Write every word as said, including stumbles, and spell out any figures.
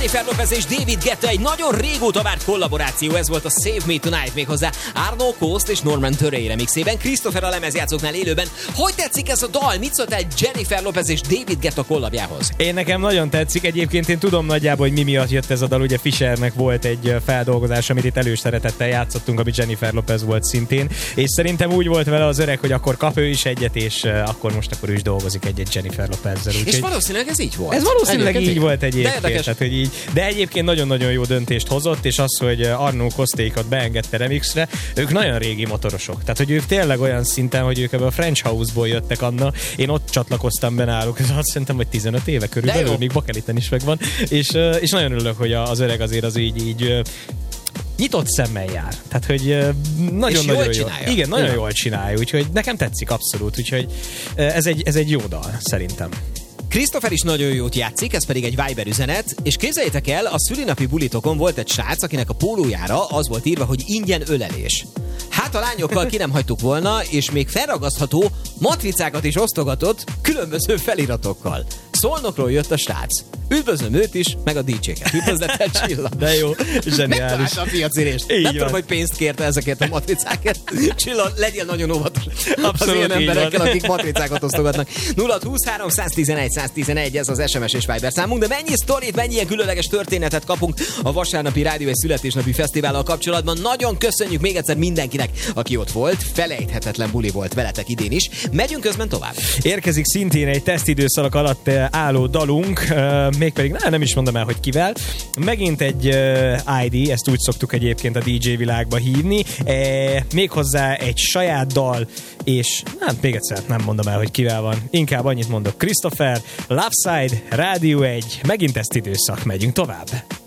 Jennifer Lopez és David Guetta egy nagyon régóta várt kollaboráció, ez volt a Save Me Tonight, méghozzá Arno Coast és Norman Törei remixében, Christopher a lemezjátszóknál élőben. Hogy tetszik ez a dal? Mit szólt egy Jennifer Lopez és David Guetta kollabjához? Én nekem nagyon tetszik, egyébként én tudom nagyjából, hogy mi miatt jött ez a dal, ugye Fishernek volt egy feldolgozás, amit itt előszeretettel játszottunk, ami Jennifer Lopez volt szintén, és szerintem úgy volt vele az öreg, hogy akkor kap ő is egyet, és akkor most akkor ő is dolgozik egy-egy Jennifer Lopezzel. És valószínűleg ez így volt. Ez valószínűleg egyébként így volt egyébként. De, tehát, hogy így, de egyébként nagyon-nagyon jó döntést hozott, és az, hogy Arno Costékat beengedte remixre, ők nagyon régi motorosok. Tehát, hogy ők tényleg olyan szinten, hogy ők ebből a French House-ból jöttek anna. Én ott csatlakoztam be náluk, ez azt szerintem, hogy tizenöt éve körülbelül, még Bakeliten is megvan. És, és nagyon örülök, hogy az öreg azért az így, így nyitott szemmel jár. Tehát, hogy nagyon-nagyon jól csinálja. Igen, nagyon ja. jól csinálja, úgyhogy nekem tetszik abszolút, úgyhogy ez egy, ez egy jó dal, szerintem. Christopher is nagyon jót játszik, ez pedig egy Viber üzenet, és képzeljétek el, a szülinapi bulitokon volt egy srác, akinek a pólójára az volt írva, hogy ingyen ölelés. Hát a lányokkal ki nem hagytuk volna, és még felragasztható matricákat is osztogatott különböző feliratokkal. Szolnokról jött a srác. Üdvözlöm őt is, meg a dé dzséket. Üdvözlettel Csilla. De jó, zseniális. Megtalálta a piacérést. Nem van. Tudom, hogy pénzt kérte ezekért a matricákért. Csilla, legyél nagyon óvatos az ilyen emberekkel, akik matricákat osztogatnak. nulla húsz három tizenegy tizenegy, ez az es em es és Viber számunk, de mennyi sztorit, mennyi ilyen különleges történetet kapunk a vasárnapi rádió és születésnapi fesztivállal kapcsolatban. Nagyon köszönjük még egyszer mindenkinek, aki ott volt. Felejthetetlen buli volt veletek idén is. Megyünk közben tovább. Érkezik szintén egy tesztidőszak alatt álló dalunk, mégpedig nem, nem is mondom el, hogy kivel. Megint egy i dé, ezt úgy szoktuk egyébként a dé dzsé világba hívni, e, méghozzá egy saját dal, és hát még egyszer nem mondom el, hogy kivel van. Inkább annyit mondok. Christopher, Loveside, Rádió egy, megint tesztidőszak, megyünk tovább.